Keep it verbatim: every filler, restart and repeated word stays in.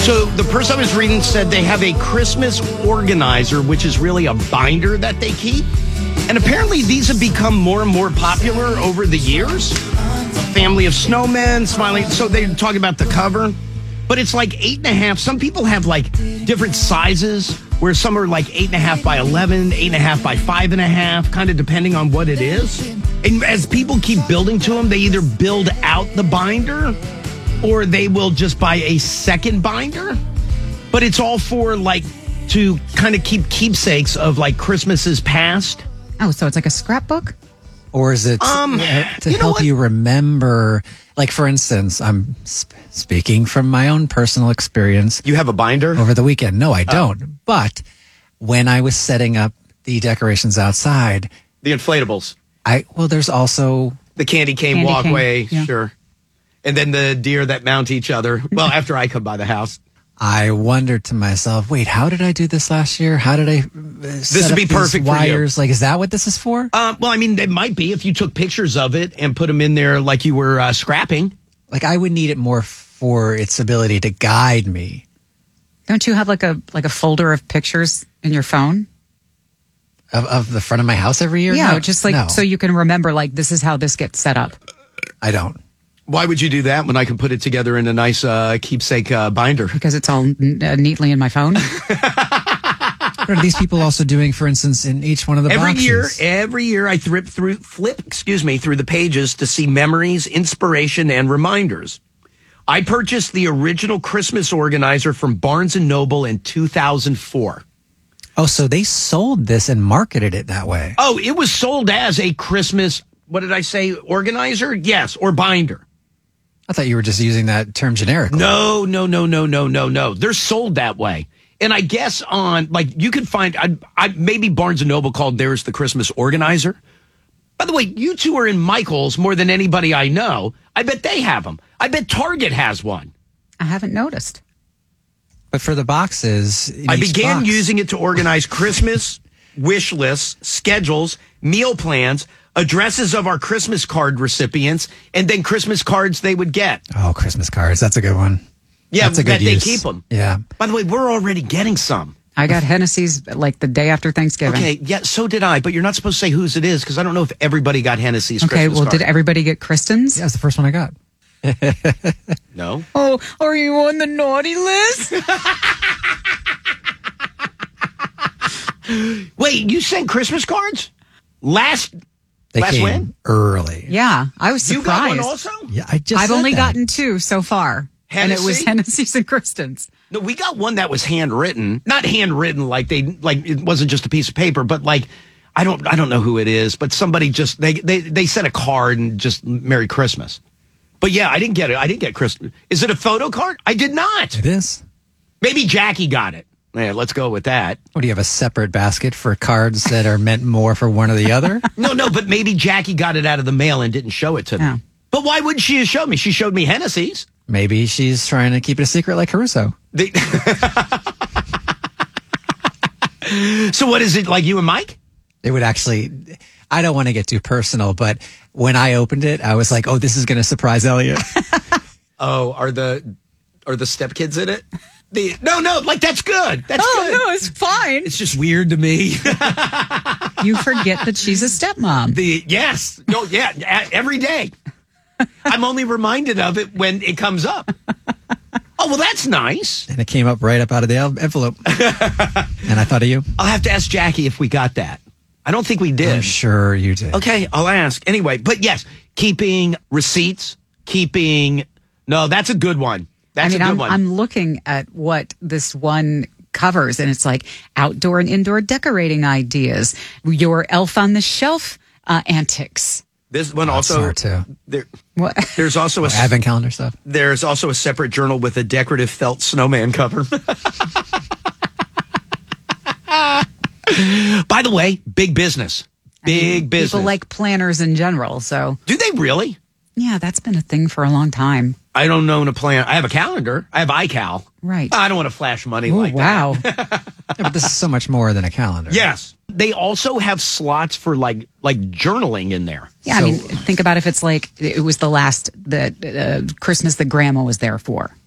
So the person I was reading said they have a Christmas organizer, which is really a binder that they keep. And apparently these have become more and more popular over the years. A family of snowmen smiling. So they're talking about the cover. But it's like eight and a half. Some people have like different sizes, where some are like eight and a half by eleven, eight and a half by five and a half, kind of depending on what it is. And as people keep building to them, they either build out the binder or they will just buy a second binder. But it's all for like to kind of keep keepsakes of like Christmases past. Oh, so it's like a scrapbook? Or is it Um, to you know help what? you remember? Like, for instance, I'm sp- speaking from my own personal experience. You have a binder? Over the weekend. No, I don't. But when I was setting up the decorations outside. The inflatables. I Well, there's also the candy cane Candy walkway. cane, yeah. Sure. And then the deer that mount each other. Well, after I come by the house. I wondered to myself, wait, how did I do this last year? How did I uh, This set would up be these perfect for you. wires? Like, is that what this is for? Uh, well, I mean, it might be if you took pictures of it and put them in there like you were uh, scrapping. Like, I would need it more for its ability to guide me. Don't you have like a like a folder of pictures in your phone? Of, of the front of my house every year? Yeah, No, just like no, so you can remember like this is how this gets set up. I don't. Why would you do that when I can put it together in a nice uh, keepsake uh, binder? Because it's all n- uh, neatly in my phone. What are these people also doing, for instance, in each one of the Every boxes? year, every year I flip through, flip, excuse me, through the pages to see memories, inspiration, and reminders. I purchased the original Christmas organizer from Barnes and Noble in two thousand four. Oh, so they sold this and marketed it that way. Oh, it was sold as a Christmas, what did I say, organizer? Yes, or binder. I thought you were just using that term generically. No, no, no, no, no, no, no. They're sold that way. And I guess on, like, you can find, I, I maybe Barnes and Noble called theirs the Christmas organizer. By the way, you two are in Michael's more than anybody I know. I bet they have them. I bet Target has one. I haven't noticed. But for the boxes, in I each began box- using it to organize Christmas wish lists, schedules, meal plans, addresses of our Christmas card recipients, and then Christmas cards they would get. Oh, Christmas cards. That's a good one. Yeah, That's a good that they use. keep them. Yeah. By the way, we're already getting some. I got Hennessy's like the day after Thanksgiving. Okay, yeah, so did I, but you're not supposed to say whose it is because I don't know if everybody got Hennessy's Okay, Christmas well, card. did everybody get Kristen's? Yeah, that's the first one I got. No? Oh, are you on the naughty list? Wait, you sent Christmas cards? Last They last came when? early. Yeah, I was You got surprised. one also? Yeah, I just I've said only that. gotten two so far. And it was Hennessy? Hennessy's and Kristen's. No, we got one that was handwritten. Not handwritten like they like it wasn't just a piece of paper, but like I don't I don't know who it is, but somebody just they they they sent a card and just Merry Christmas. But yeah, I didn't get it. I didn't get Christmas. Is it a photo card? I did not. It is. Maybe Jackie got it. Yeah, let's go with that. What, do you have a separate basket for cards that are meant more for one or the other? No, no, but maybe Jackie got it out of the mail and didn't show it to me. Yeah. But why would she have showed me? She showed me Hennessy's. Maybe she's trying to keep it a secret like Caruso. They- so what is it, like you and Mike? It would actually, I don't want to get too personal, but when I opened it, I was like, oh, this is going to surprise Elliot. Oh, are the are the stepkids in it? The, no, no, like that's good. That's Oh, good. no, it's fine. It's just weird to me. You forget that she's a stepmom. The yes, no, yeah, a- every day. I'm only reminded of it when it comes up. Oh, well, that's nice. And it came up right up out of the en- envelope. And I thought of you. I'll have to ask Jackie if we got that. I don't think we did. I'm sure you did. Okay, I'll ask. Anyway, but yes, keeping receipts, keeping. No, that's a good one. That's I mean, a good I'm, one. I'm looking at what this one covers, and it's like outdoor and indoor decorating ideas, your elf on the shelf uh, antics. this one That's also. smart, too. There, What? there's also a. Advent calendar stuff. There's also a separate journal with a decorative felt snowman cover. By the way, big business. Big business. People like planners in general, so Do they really? yeah, that's been a thing for a long time. I don't own a plan. I have a calendar. I have iCal. Right. I don't want to flash money Oh, like wow. that. Yeah, but this is so much more than a calendar. Yes. They also have slots for like like journaling in there. Yeah, So- I mean, think about if it's like it was the last the uh, Christmas that Grandma was there for.